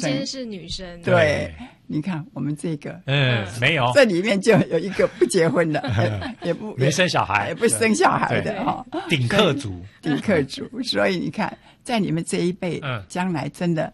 先是女生。 对，你看我们这个， 没有， 这里面就有一个不结婚的，也不没生小孩， 也不生小孩的哈， 顶客族， 顶客族。所以你看，在你们这一辈，将来真的，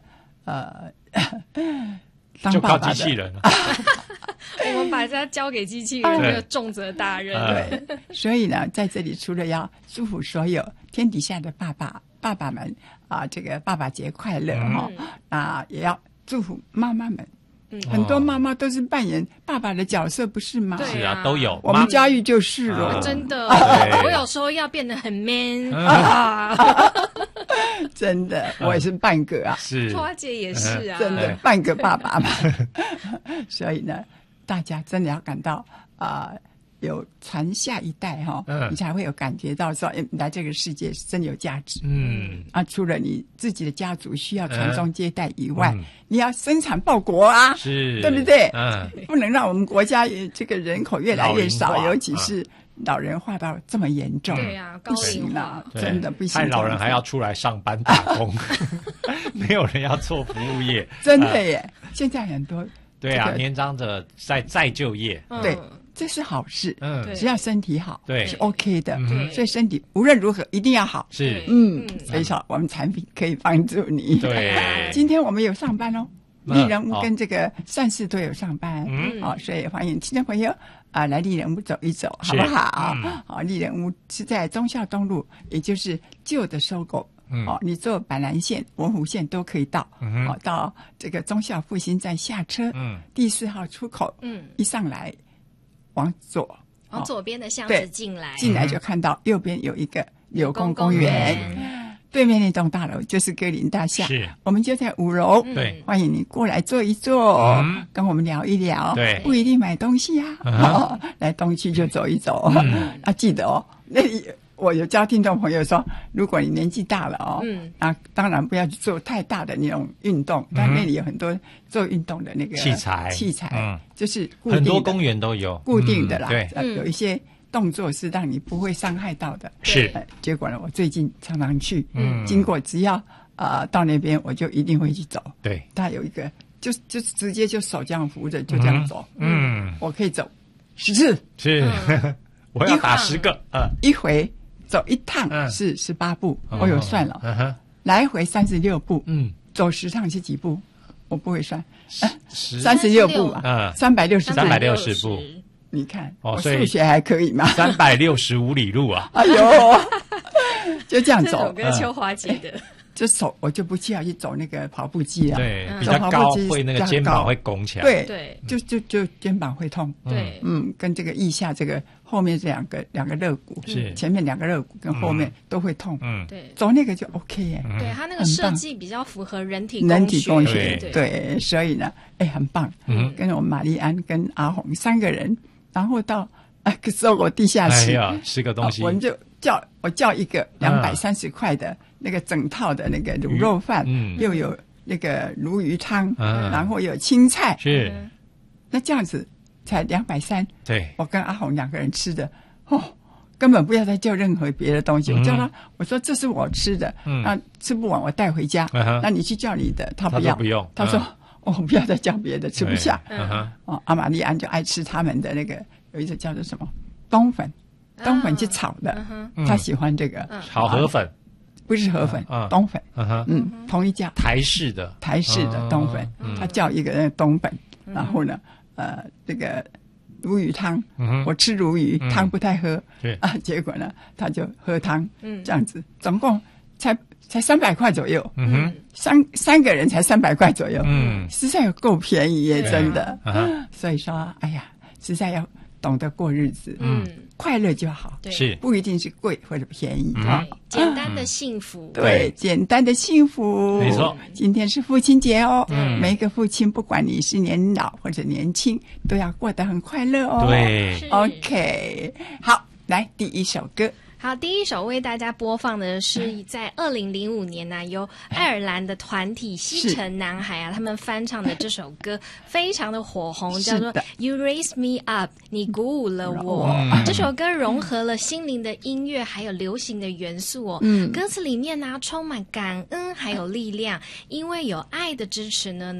就靠机器人了。 我们把它交给机器人这个重责大任。 对，所以呢，在这里除了要祝福所有天底下的爸爸们啊，这个爸爸节快乐哈，啊，也要祝福妈妈们。很多妈妈都是扮演爸爸的角色，不是吗？ 对是啊，都有。 我们佳玉就是了， 真的。我有时候要变得很 man 啊， 真的，我也是半个啊。 是， 花姐也是啊， 真的半个爸爸嘛。所以呢，大家真的要感到有传下一代哈，你才会有感觉到说，来这个世界是真有价值。除了你自己的家族需要传宗接代以外，你要生产报国啊， 是， 对不对？不能让我们国家这个人口越来越少，尤其是老人化到这么严重。 对啊， 不行了，真的不行。 害老人还要出来上班打工，没有人要做服务业。 真的耶，现在很多对啊，年长者再就业， 对。这是好事，只要身体好， 对， 是 OK 的，所以身体无论如何一定要好， 是， 所以说我们产品可以帮助你。 对， 今天我们有上班哦，丽人屋跟这个善事都有上班，所以欢迎听众朋友来丽人屋走一走，好不好？好，丽人屋是在忠孝东路，也就是旧的收购。你坐板南线、文湖线都可以到，到这个忠孝复兴站下车，第4号出口，一上来。往左边的巷子进来就看到右边有一个柳公公园，对面那栋大楼就是歌林大厦， 是， 我们就在5楼， 对， 欢迎你过来坐一坐，跟我们聊一聊， 对， 不一定买东西啊，来东区就走一走，记得哦，那里。我有教听众朋友说，如果你年纪大了当然不要去做太大的那种运动，但那里有很多做运动的那个器材，就是固定的， 很多公园都有固定的啦， 对， 有一些动作是让你不会伤害到的， 是。 结果呢，我最近常常去，经过只要到那边，我就一定会去走， 对， 它有一个就直接就手这样扶着就这样走，我可以走10次， 是，我要打10个， 一回。走一趟是18步，我有算了，来回36步，走10趟是几步？我不会算，36步啊，360 步， 你看，我数学还可以吗 ？365里路啊！ 哎呦，就这样走。 这首歌秋华姐的。 就手我就不需要去走那个跑步机啊， 对，比较高会那个肩膀会拱起来， 对，就肩膀会痛， 对， 跟这个腋下这个后面这两个肋骨， 是前面2个肋骨跟后面都会痛， 对， 走那个就 OK 耶， 对，它那个设计比较符合人体工学，对，所以呢，很棒，跟我们玛丽安跟阿红3个人，然后到搜狗地下室， 吃个东西， 我们就我叫一个230块的。那个整套的那个卤肉饭，又有那个鲈鱼汤，然后有青菜， 是， 那这样子才230。 对， 我跟阿红2个人吃的，根本不要再叫任何别的东西。我叫他，我说这是我吃的，那吃不完我带回家，那你去叫你的，他不要，他说我不要再叫别的，吃不下。阿玛丽安就爱吃他们的那个有一个叫做什么冬粉去炒的，他喜欢这个炒河粉。 不是河粉，冬粉，同一家台式的冬粉，他叫一个冬粉，然后呢，这个鲈鱼汤，我吃鲈鱼汤不太喝，结果呢，他就喝汤，这样子，总共才300块左右，三个人才300块左右，实在有够便宜耶，真的，所以说，哎呀，实在要懂得过日子，快乐就好， 是不一定是贵或者便宜啊，简单的幸福， 对，简单的幸福， 没错。 今天是父亲节哦，每一个父亲，不管你是年老或者年轻，都要过得很快乐哦。 对 ，OK， 好，来第一首歌。 好，第一首为大家播放的是在2005年呢，由爱尔兰的团体西城男孩他们翻唱的这首歌，非常的火红，叫做 You Raise Me Up， 你鼓舞了我。这首歌融合了心灵的音乐还有流行的元素哦。歌词里面呢充满感恩还有力量，因为有爱的支持呢